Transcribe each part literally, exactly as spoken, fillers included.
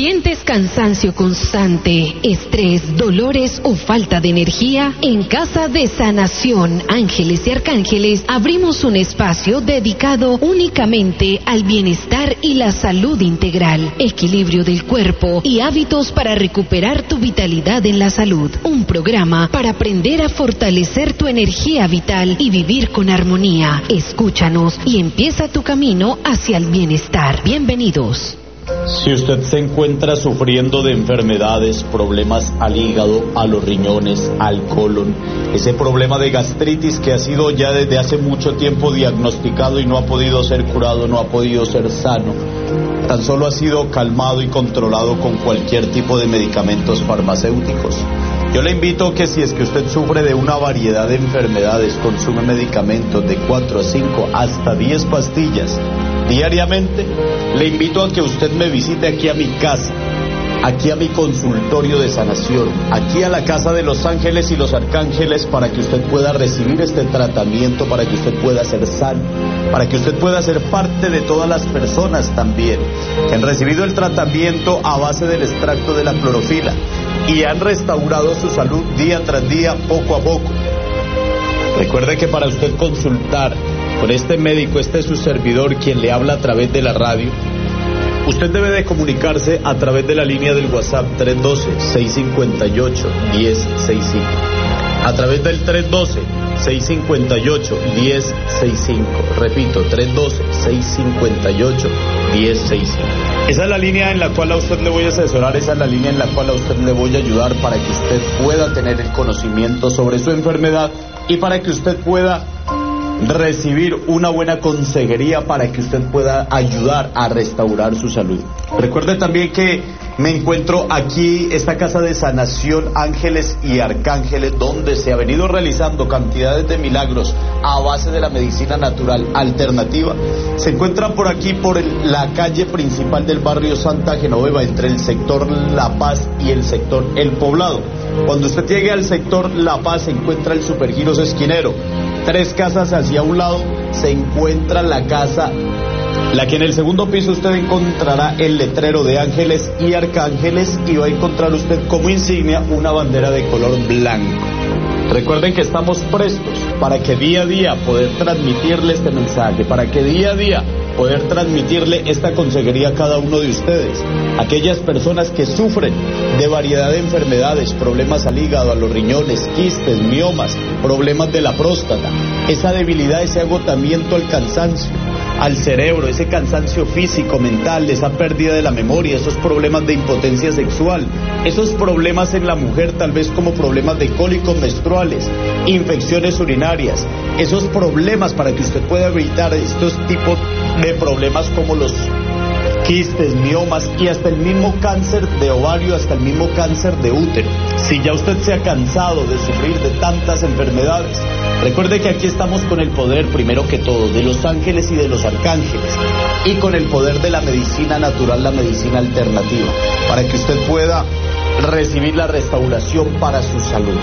¿Sientes cansancio constante, estrés, dolores o falta de energía? En Casa de Sanación Ángeles y Arcángeles abrimos un espacio dedicado únicamente al bienestar y la salud integral, equilibrio del cuerpo y hábitos para recuperar tu vitalidad en la salud. Un programa para aprender a fortalecer tu energía vital y vivir con armonía. Escúchanos y empieza tu camino hacia el bienestar. Bienvenidos. Si usted se encuentra sufriendo de enfermedades, problemas al hígado, a los riñones, al colon, ese problema de gastritis que ha sido ya desde hace mucho tiempo diagnosticado y no ha podido ser curado, no ha podido ser sano, tan solo ha sido calmado y controlado con cualquier tipo de medicamentos farmacéuticos. Yo le invito a que si es que usted sufre de una variedad de enfermedades, consume medicamentos de cuatro a cinco hasta diez pastillas diariamente, le invito a que usted me visite aquí a mi casa, aquí a mi consultorio de sanación, aquí a la Casa de los Ángeles y los Arcángeles, para que usted pueda recibir este tratamiento, para que usted pueda ser sano, para que usted pueda ser parte de todas las personas también que han recibido el tratamiento a base del extracto de la clorofila y han restaurado su salud día tras día, poco a poco. Recuerde que para usted consultar con este médico, este es su servidor quien le habla a través de la radio, usted debe de comunicarse a través de la línea del WhatsApp tres uno dos, seis cinco ocho, uno cero seis cinco. A través del tres uno dos, seis cinco ocho, uno cero seis cinco. Repito, tres uno dos, seis cinco ocho, uno cero seis cinco. Esa es la línea en la cual a usted le voy a asesorar, esa es la línea en la cual a usted le voy a ayudar para que usted pueda tener el conocimiento sobre su enfermedad y para que usted pueda recibir una buena consejería, para que usted pueda ayudar a restaurar su salud. Recuerde también que me encuentro aquí, esta Casa de Sanación Ángeles y Arcángeles, donde se ha venido realizando cantidades de milagros a base de la medicina natural alternativa. Se encuentra por aquí, por el, la calle principal del barrio Santa Genoveva, entre el sector La Paz y el sector El Poblado. Cuando usted llegue al sector La Paz, se encuentra el Supergiros Esquinero. Tres casas hacia un lado se encuentra la casa, la que en el segundo piso usted encontrará el letrero de Ángeles y Arcángeles, y va a encontrar usted como insignia una bandera de color blanco. Recuerden que estamos prestos para que día a día poder transmitirle este mensaje, para que día a día poder transmitirle esta consejería a cada uno de ustedes, aquellas personas que sufren de variedad de enfermedades, problemas al hígado, a los riñones, quistes, miomas, problemas de la próstata, esa debilidad, ese agotamiento al cansancio, al cerebro, ese cansancio físico, mental, esa pérdida de la memoria, esos problemas de impotencia sexual, esos problemas en la mujer tal vez como problemas de cólicos menstruales, infecciones urinarias, esos problemas para que usted pueda evitar estos tipos de problemas como los quistes, miomas y hasta el mismo cáncer de ovario, hasta el mismo cáncer de útero. Si ya usted se ha cansado de sufrir de tantas enfermedades, recuerde que aquí estamos con el poder, primero que todo, de los ángeles y de los arcángeles, y con el poder de la medicina natural, la medicina alternativa, para que usted pueda recibir la restauración para su salud.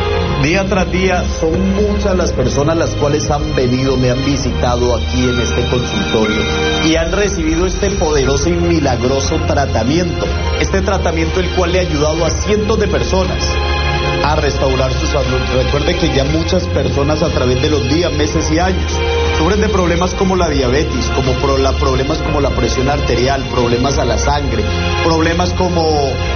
Día tras día son muchas las personas las cuales han venido, me han visitado aquí en este consultorio y han recibido este poderoso y milagroso tratamiento, este tratamiento el cual le ha ayudado a cientos de personas a restaurar su salud. Recuerde que ya muchas personas a través de los días, meses y años sufren de problemas como la diabetes, como pro, la, problemas como la presión arterial, problemas a la sangre, problemas como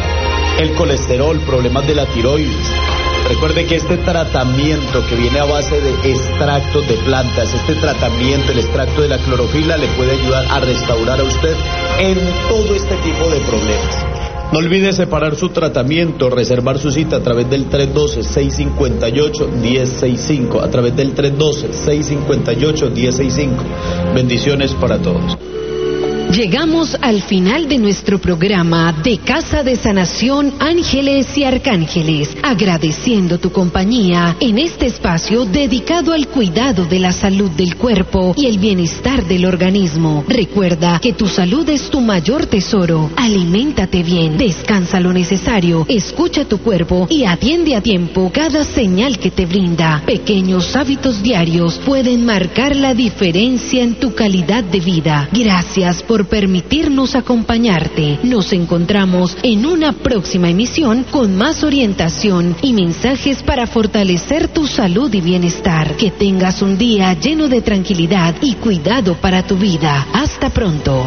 el colesterol, problemas de la tiroides. Recuerde que este tratamiento que viene a base de extractos de plantas, este tratamiento, el extracto de la clorofila, le puede ayudar a restaurar a usted en todo este tipo de problemas. No olvide separar su tratamiento, reservar su cita a través del tres uno dos, seis cinco ocho, uno cero seis cinco, a través del tres uno dos, seis cinco ocho, uno cero seis cinco. Bendiciones para todos. Llegamos al final de nuestro programa de Casa de Sanación Ángeles y Arcángeles, agradeciendo tu compañía en este espacio dedicado al cuidado de la salud del cuerpo y el bienestar del organismo. Recuerda que tu salud es tu mayor tesoro. Aliméntate bien, descansa lo necesario, escucha tu cuerpo y atiende a tiempo cada señal que te brinda. Pequeños hábitos diarios pueden marcar la diferencia en tu calidad de vida. Gracias por por permitirnos acompañarte. Nos encontramos en una próxima emisión con más orientación y mensajes para fortalecer tu salud y bienestar. Que tengas un día lleno de tranquilidad y cuidado para tu vida. Hasta pronto.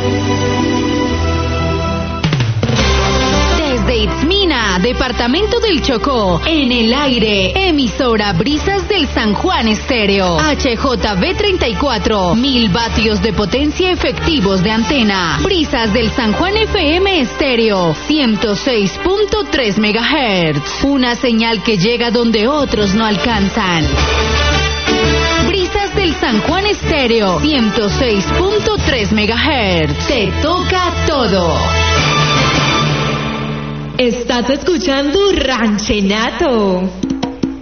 Desde Itzmina, departamento del Chocó, en el aire, emisora Brisas del San Juan Estéreo, H J B treinta y cuatro, mil vatios de potencia efectivos de antena. Brisas del San Juan F M Estéreo, ciento seis punto tres megahertz, una señal que llega donde otros no alcanzan. Brisas del San Juan Estéreo, ciento seis punto tres megahertz, te toca todo. Estás escuchando Ranchenato.